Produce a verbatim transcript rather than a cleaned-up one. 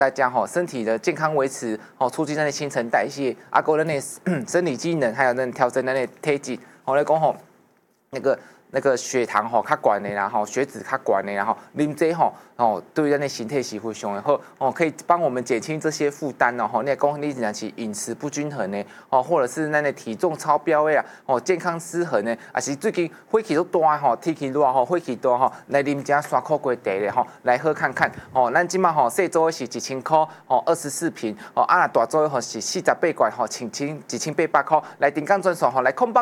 大家吼身体的健康维持，吼促进咱的新陈代谢，啊，个咱的生理机能，还有咱调整咱的体质，吼来讲吼那个。那个血糖吼较悬的啦，吼血脂较悬的啦，吼啉这吼哦，对咱的身体是非常的好哦，可以帮我们减轻这些负担哦。吼，你讲你若是饮食不均衡的哦，或者是咱的体重超标的啦，哦健康失衡的，啊是最近火气都大吼，天气热吼，火气大吼，来啉只山苦瓜茶的吼，来喝看看哦。咱即马吼细组的是一千块哦，二十四瓶哦，啊若大组的吼是四十八罐吼，千千一千八百块，来定岗专线吼来空八。